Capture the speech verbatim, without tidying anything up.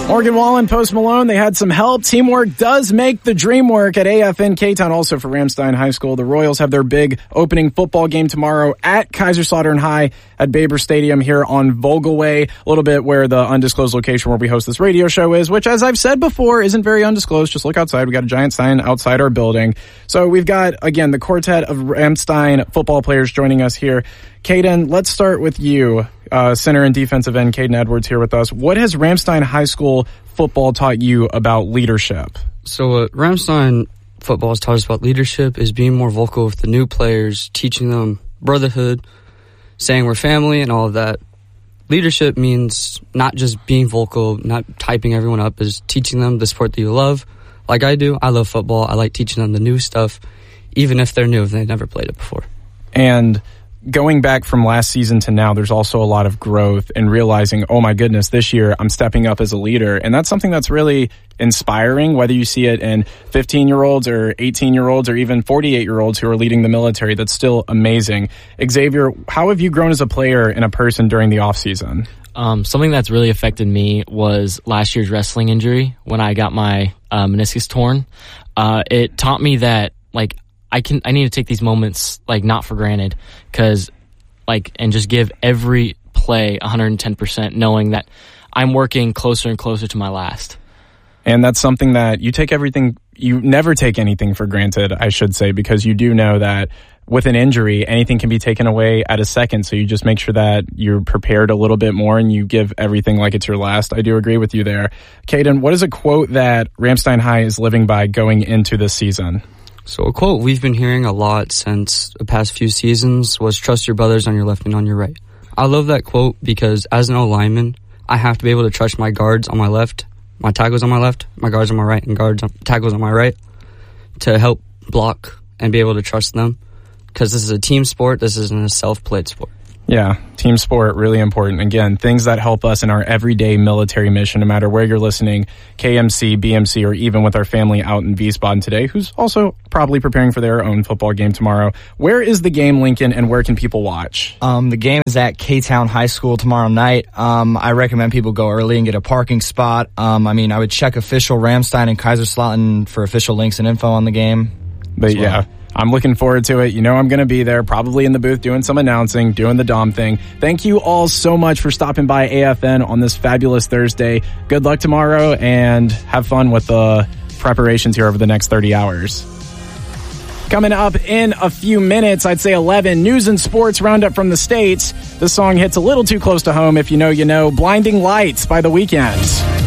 Morgan Wallen, Post Malone, they had some help. Teamwork does make the dream work at A F N K-Town. Also for Ramstein High School, the Royals have their big opening football game tomorrow at Kaiserslautern High at Baber Stadium here on Vogelway. A little bit where the undisclosed location where we host this radio show is, which, as I've said before, isn't very undisclosed. Just look outside. We got a giant sign outside our building. So we've got, again, the quartet of Ramstein football players joining us here. Caden, let's start with you. Uh, center and defensive end, Caden Edwards here with us. What has Ramstein High School football taught you about leadership? So what Ramstein football has taught us about leadership is being more vocal with the new players, teaching them brotherhood, saying we're family and all of that. Leadership means not just being vocal, not typing everyone up, is teaching them the sport that you love. Like I do, I love football. I like teaching them the new stuff, even if they're new, if they've never played it before. And going back from last season to now, there's also a lot of growth and realizing, oh my goodness, this year I'm stepping up as a leader. And that's something that's really inspiring, whether you see it in fifteen-year-olds or eighteen-year-olds or even forty-eight-year-olds who are leading the military. That's still amazing. Xavier, how have you grown as a player and a person during the offseason? Um, something that's really affected me was last year's wrestling injury when I got my uh, meniscus torn. Uh, it taught me that, like, I can. I need to take these moments like not for granted, because like and just give every play one hundred ten percent, knowing that I'm working closer and closer to my last. And that's something that you take everything. You never take anything for granted, I should say, because you do know that with an injury, anything can be taken away at a second. So you just make sure that you're prepared a little bit more and you give everything like it's your last. I do agree with you there, Caden. What is a quote that Ramstein High is living by going into this season? So a quote we've been hearing a lot since the past few seasons was trust your brothers on your left and on your right. I love that quote because as an O-lineman, I have to be able to trust my guards on my left, my tackles on my left, my guards on my right, and guards on, tackles on my right to help block and be able to trust them, because this is a team sport. This isn't a self-played sport. Yeah, team sport, really important. Again, things that help us in our everyday military mission, no matter where you're listening, K M C, B M C, or even with our family out in Wiesbaden today, who's also probably preparing for their own football game tomorrow. Where is the game, Lincoln, and where can people watch? Um, the game is at K-Town High School tomorrow night. Um, I recommend people go early and get a parking spot. Um, I mean, I would check official Ramstein and Kaiserslautern for official links and info on the game. But well. yeah. I'm looking forward to it. You know I'm going to be there, probably in the booth doing some announcing, doing the Dom thing. Thank you all so much for stopping by A F N on this fabulous Thursday. Good luck tomorrow, and have fun with the preparations here over the next thirty hours. Coming up in a few minutes, I'd say eleven, news and sports roundup from the States. This song hits a little too close to home. If you know, you know. Blinding Lights by The Weeknd.